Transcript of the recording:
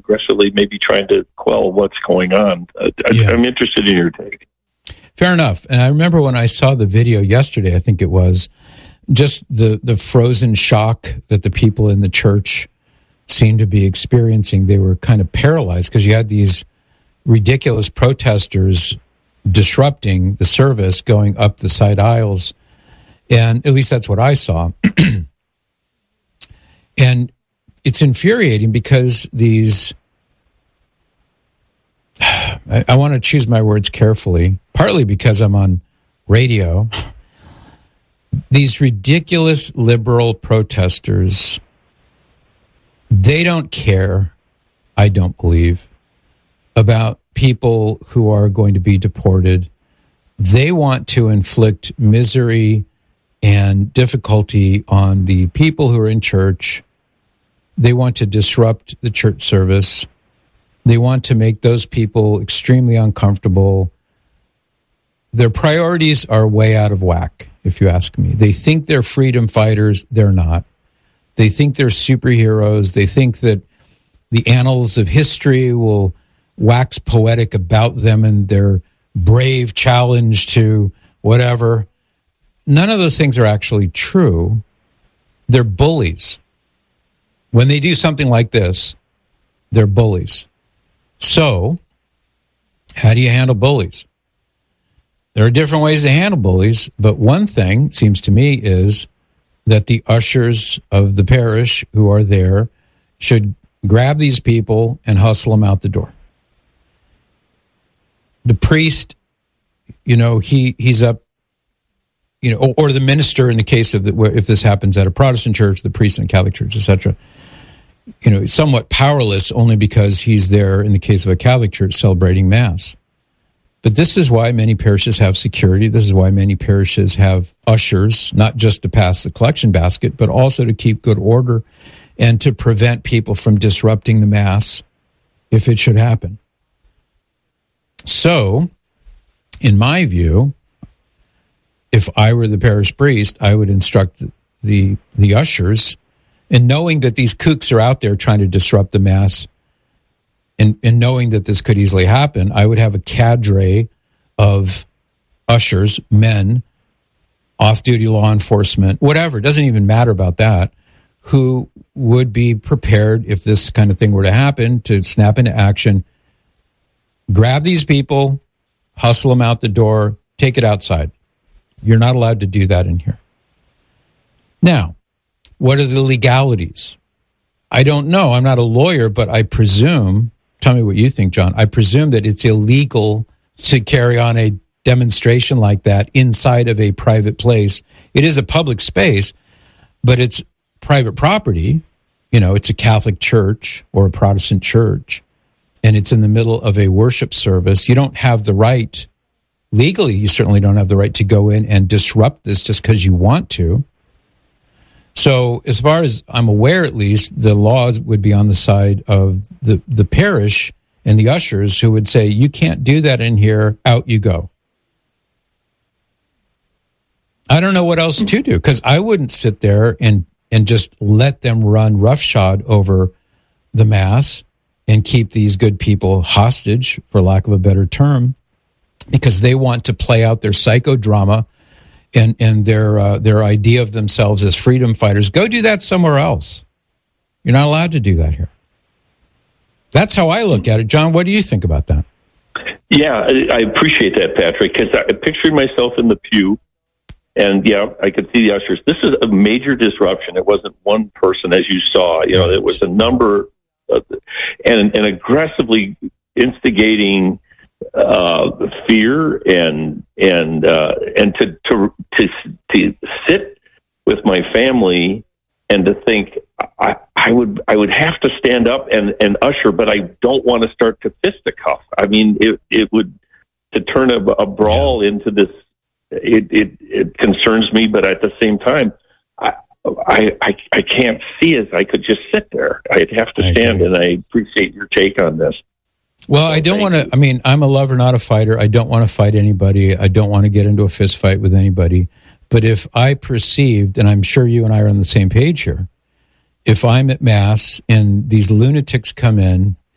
aggressively maybe trying to quell what's going on. I'm interested in your take. Fair enough. And I remember when I saw the video yesterday, I think it was, just the frozen shock that the people in the church seemed to be experiencing. They were kind of paralyzed because you had these ridiculous protesters disrupting the service, going up the side aisles. And at least that's what I saw. And it's infuriating because these, I want to choose my words carefully, partly because I'm on radio. These ridiculous liberal protesters, they don't care, I don't believe, about people who are going to be deported. They want to inflict misery and difficulty on the people who are in church. They want to disrupt the church service. They want to make those people extremely uncomfortable. Their priorities are way out of whack, if you ask me. They think they're freedom fighters. They're not. They think they're superheroes. They think that the annals of history will wax poetic about them and their brave challenge to whatever. None of those things are actually true. They're bullies. When they do something like this, they're bullies. So, how do you handle bullies? There are different ways to handle bullies, but one thing, seems to me, is that the ushers of the parish who are there should grab these people and hustle them out the door. The priest, he's up, or the minister in the case of if this happens at a Protestant church, the priest in a Catholic church, etc., somewhat powerless only because he's there in the case of a Catholic church celebrating Mass. But this is why many parishes have security. This is why many parishes have ushers, not just to pass the collection basket, but also to keep good order and to prevent people from disrupting the Mass if it should happen. So, in my view, if I were the parish priest, I would instruct the ushers, and knowing that these kooks are out there trying to disrupt the Mass, and knowing that this could easily happen, I would have a cadre of ushers, men, off-duty law enforcement, whatever, it doesn't even matter about that, who would be prepared if this kind of thing were to happen to snap into action, grab these people, hustle them out the door, take it outside. You're not allowed to do that in here. Now, what are the legalities? I don't know. I'm not a lawyer, but I presume, tell me what you think, John, I presume that it's illegal to carry on a demonstration like that inside of a private place. It is a public space, but it's private property. It's a Catholic church or a Protestant church, and it's in the middle of a worship service. You don't have the right, legally, you certainly don't have the right to go in and disrupt this just because you want to. So as far as I'm aware, at least, the laws would be on the side of the parish and the ushers who would say, you can't do that in here, out you go. I don't know what else to do, because I wouldn't sit there and just let them run roughshod over the Mass and keep these good people hostage, for lack of a better term, because they want to play out their psychodrama and their idea of themselves as freedom fighters. Go do that somewhere else. You're not allowed to do that here. That's how I look at it. John, what do you think about that? Yeah, I appreciate that, Patrick, because I pictured myself in the pew, and I could see the ushers. This is a major disruption. It wasn't one person, as you saw. It was a number and aggressively instigating fear and to sit with my family and to think I would have to stand up and usher, but I don't want to start to fisticuff. I mean, it would to turn a brawl into this. It concerns me, but at the same time, I can't see as I could just sit there. I'd have to stand, and I appreciate your take on this. Well, I don't want to, I'm a lover, not a fighter. I don't want to fight anybody. I don't want to get into a fist fight with anybody. But if I perceived, and I'm sure you and I are on the same page here, if I'm at Mass and these lunatics come in